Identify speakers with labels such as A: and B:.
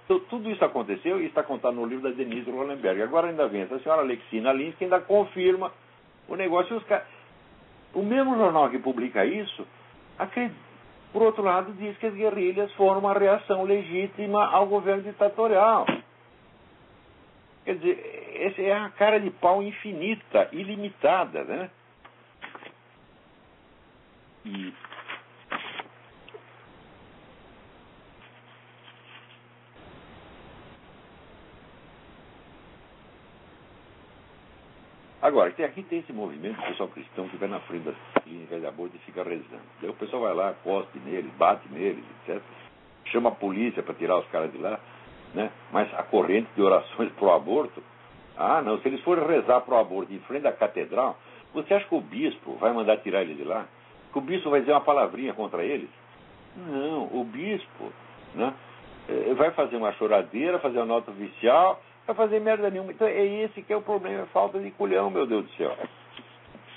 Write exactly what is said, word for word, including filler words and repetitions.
A: Então, tudo isso aconteceu e está contado no livro da Denise Rolenberg. Agora ainda vem essa senhora Alexina Lins, que ainda confirma o negócio. Os car... O mesmo jornal que publica isso, acredita, por outro lado, diz que as guerrilhas foram uma reação legítima ao governo ditatorial. Quer dizer, essa é a cara de pau infinita, ilimitada, né? E... Agora, aqui tem esse movimento do pessoal cristão que vai na frente das clínicas de aborto e fica rezando. Daí o pessoal vai lá, cospe neles, bate neles, etcétera. Chama a polícia para tirar os caras de lá, né? Mas a corrente de orações pro aborto, ah, não, se eles forem rezar pro aborto em frente da catedral, você acha que o bispo vai mandar tirar eles de lá? Que o bispo vai dizer uma palavrinha contra eles? Não, o bispo, né, vai fazer uma choradeira, fazer uma nota oficial, vai fazer merda nenhuma. Então é esse que é o problema, é falta de culhão, meu Deus do céu.